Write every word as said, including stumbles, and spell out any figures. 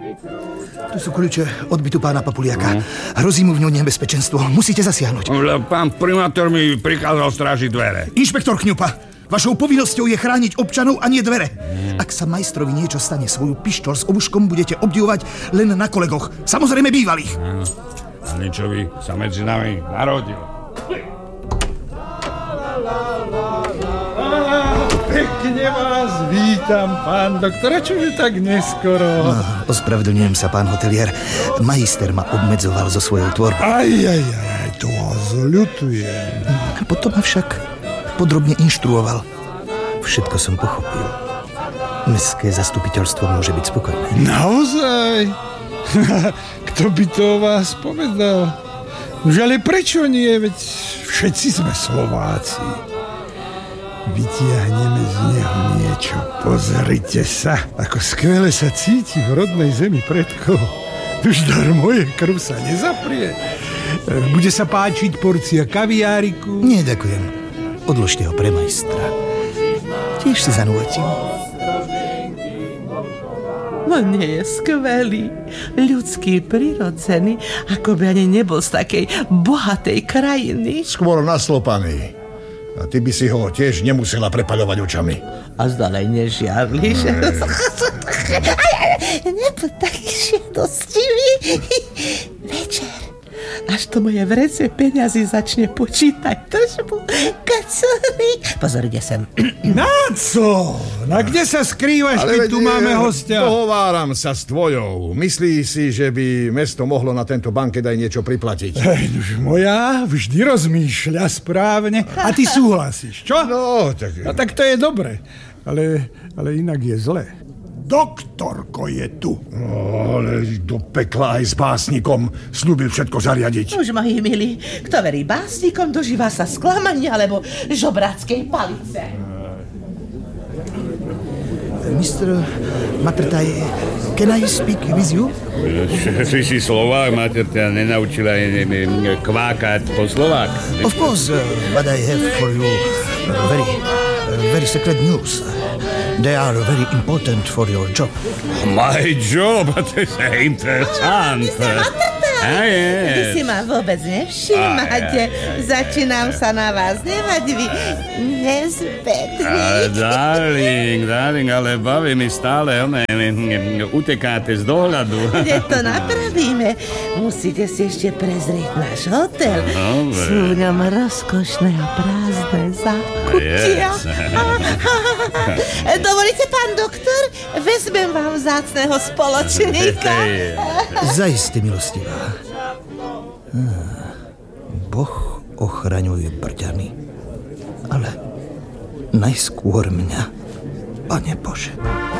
Tu sú kľúče od bytu pána Papuliaka. No. Hrozí mu v ňom nebezpečenstvo. Musíte zasiahnuť. Pán primátor mi prikázal strážiť dvere. Inšpektor Kňupa, vašou povinnosťou je chrániť občanov a nie dvere. Mm. Ak sa majstrovi niečo stane, svoju pištoľ s obuškom budete obdivovať len na kolegoch. Samozrejme bývalých. Áno. A niečo by sa medzi nami narodilo. Pekne vás vítam, pán doktor. A čože tak neskoro? No, ospravedlňujem sa, pán hotelier. Magister ma obmedzoval so svojou tvorbou. Aj, aj, aj, to vás ľutujem. Potom ma však podrobne inštruoval. Všetko som pochopil. Mestské zastupiteľstvo môže byť spokojné. Naozaj? Kto by to o vás povedal? Už ale prečo nie? Veď všetci sme Slováci. Vytiahneme z neho niečo. Pozrite sa, ako skvele sa cíti v rodnej zemi predkov. Už dar moje krv sa nezaprie. Bude sa páčiť porcia kaviáriku? Nie, ďakujem. Odložte ho pre majstra. Tiež si zanútim. No nie je skvelý, ľudský, prirodzený, ako by ani nebol z takej bohatej krajiny. Skôr naslopaný. A ty by si ho tiež nemusela prepaľovať očami. A zdalej nežiarliš. Nebuď taký žiadostivý. Večer, až to moje vrece peňazí začne počítať trošku kacúrik. Pozor, ide sem. Na co? Na kde sa skrývaš, keď tu máme hostia? Dohováram sa s tvojou. Myslí si, že by mesto mohlo na tento banket aj niečo priplatiť? Hej, už moja vždy rozmýšľa správne. A ty súhlasíš, čo? No, tak... A tak to je dobre. Ale, ale inak je zle. Doktorko je tu. No, ale do pekla aj s básnikom slúbil všetko zariadiť. Už, moji milí, kto verí básnikom, dožíva sa sklamania alebo žobráckej palice. mister Matrtaj, can I speak with you? Ty si Slovák, mater ťa nenaučila kvákať po Slovák. Of course, uh, but I have for you uh, very, uh, very secret news. They are very important for your job. My job? To je interessant. mister Matrtaj, vy si ma vôbec nevšímate. Začínam sa na vás nevať, vy nezbedný. Darling, darling, ale baví mi stále, one, utekáte z dohľadu. Kde to napravíme? Musíte si ešte prezrieť náš hotel. Dobre. Sú v ňom rozkošné a prázdne zákutia. Yes. Dovolíte, pán doktor? Vezmem vám vzácneho spoločníka. Zaiste, milostivá. Boh ochraňuje brďany, ale najskôr mňa, Pane Bože.